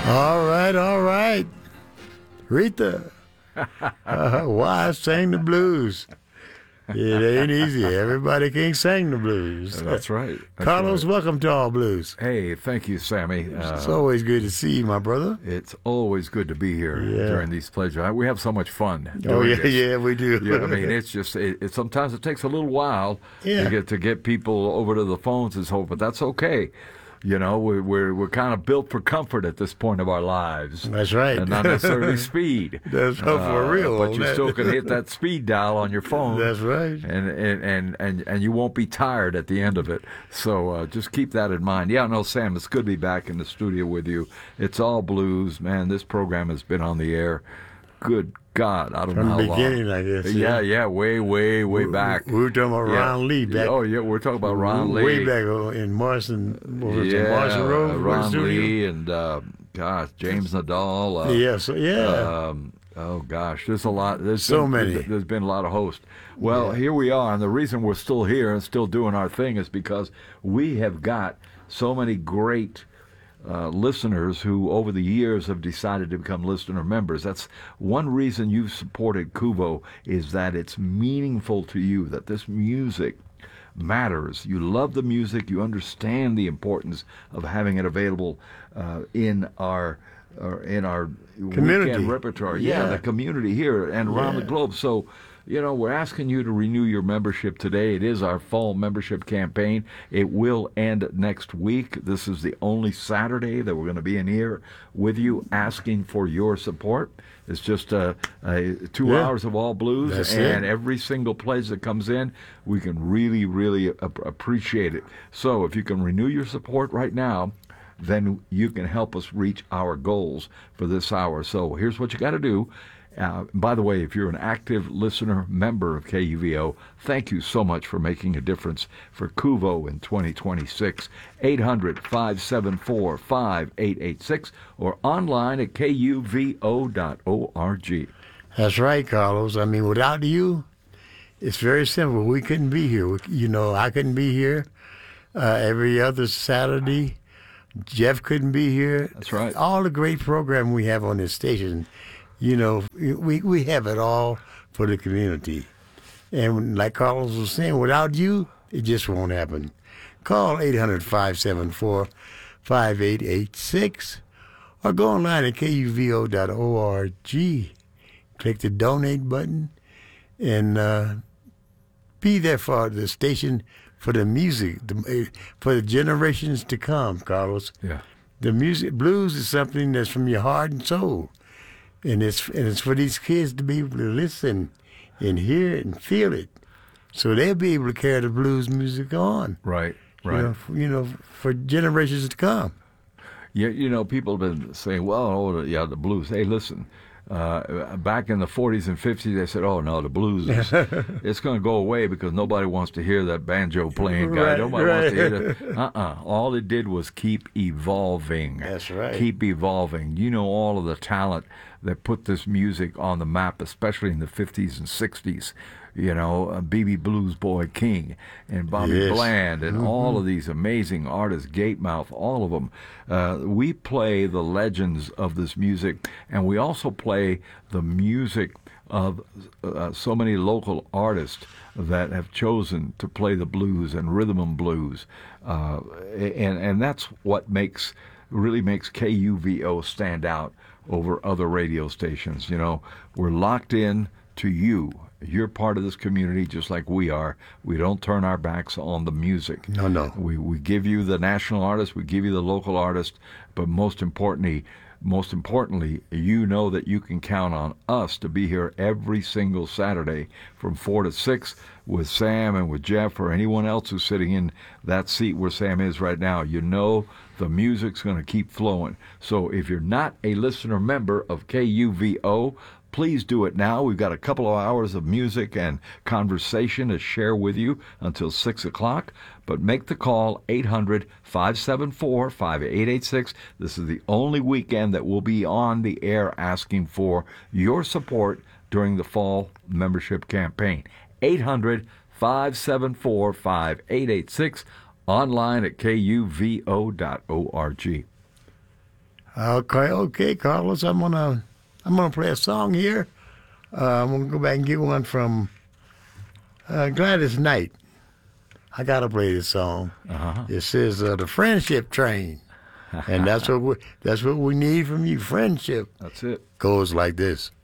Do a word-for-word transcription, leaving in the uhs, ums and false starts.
All right, all right. Rita, uh, why sing the blues? It ain't easy. Everybody can't sing the blues. That's right. That's Carlos, right. welcome to All Blues. Hey, thank you, Sammy. Uh, It's always good to see you, my brother. it's always good to be here Yeah. during these pleasures. We have so much fun. Oh, doing yeah, this. yeah, we do. Yeah, I mean, it's just it, it. Sometimes it takes a little while Yeah. to get to get people over to the phones and so, but that's okay. You know, we're we're, we're kind of built for comfort at this point of our lives. That's right. And not necessarily speed. That's for real, But you that- still can hit that speed dial on your phone. That's right. And and, and, and and you won't be tired at the end of it. So uh, just keep that in mind. Yeah, no, Sam, it's good to be back in the studio with you. It's All Blues, man. This program has been on the air. Good God, I don't From know the how beginning, long. I guess. Yeah, yeah, way, way, way back. We were talking about Yeah. Ron Lee back. Oh yeah, we're talking about Ron Lee. Way back in Morrison, what was it, Yeah, Morrison Road? uh, Ron Lee and uh, gosh, James Nadal. Uh, Yeah, so, yeah. Um, oh gosh, there's a lot. There's So been, many. There's, there's been a lot of hosts. Well, Yeah. here we are, and the reason we're still here and still doing our thing is because we have got so many great uh, listeners who, over the years, have decided to become listener members. That's one reason you've supported Kuvo, is that it's meaningful to you, that this music matters. You love the music. You understand the importance of having it available uh, in our uh, in our Community. weekend repertoire. Yeah, Yeah. the community here and around the Yeah. globe. So, you know, we're asking you to renew your membership today. It is our fall membership campaign. It will end next week. This is the only Saturday that we're going to be in here with you asking for your support. It's just uh, uh, two Yeah. hours of All Blues, That's and it. every single pledge that comes in, we can really, really ap- appreciate it. So if you can renew your support right now, then you can help us reach our goals for this hour. So here's what you got to do. Uh, by the way, if you're an active listener member of K U V O, thank you so much for making a difference for Kuvo in twenty twenty-six. eight hundred, five seven four, five eight eight six or online at K U V O dot org. That's right, Carlos. I mean, without you, it's very simple. We couldn't be here. We, you know, I couldn't be here uh, every other Saturday. Jeff couldn't be here. That's right. All the great program we have on this station, you know, we we have it all for the community. And like Carlos was saying, without you, it just won't happen. Call eight hundred, five seven four, five eight eight six or go online at K U V O dot org. Click the donate button and uh, be there for the station, for the music, the, for the generations to come, Carlos. Yeah. The music, blues is something that's from your heart and soul. And it's, and it's for these kids to be able to listen and hear it and feel it. So they'll be able to carry the blues music on. Right, right. You know, f- you know, for generations to come. Yeah, you know, people have been saying, well, oh, yeah, the blues. Hey, listen, uh, back in the forties and fifties, they said, oh, no, the blues, is, it's going to go away because nobody wants to hear that banjo playing guy. Right, nobody wants to hear right. that. Uh-uh. All it did was keep evolving. That's right. Keep evolving. You know, all of the talent that put this music on the map, especially in the fifties and sixties. You know, uh, B B Blues Boy King and Bobby Yes. Bland and Mm-hmm. all of these amazing artists, Gatemouth, all of them. Uh, we play the legends of this music, and we also play the music of uh, so many local artists that have chosen to play the blues and rhythm and blues. Uh, and, and that's what makes really makes K U V O stand out over other radio stations. You know, we're locked in to you. You're part of this community just like we are. We don't turn our backs on the music. No, no. We we give you the national artist, we give you the local artist, but most importantly, most importantly, you know that you can count on us to be here every single Saturday from four to six with Sam and with Jeff or anyone else who's sitting in that seat where Sam is right now. You know the music's going to keep flowing. So if you're not a listener member of K U V O, please do it now. We've got a couple of hours of music and conversation to share with you until six o'clock. But make the call, eight hundred, five seven four, five eight eight six. This is the only weekend that we'll be on the air asking for your support during the fall membership campaign. eight hundred, five seven four, five eight eight six, online at K U V O dot org. Okay, okay, Carlos. I'm gonna I'm gonna play a song here. Uh, I'm gonna go back and get one from uh, Gladys Knight. I gotta play this song. Uh-huh. It says uh, the friendship train, and that's what we, that's what we need from you. Friendship That's it. goes like this.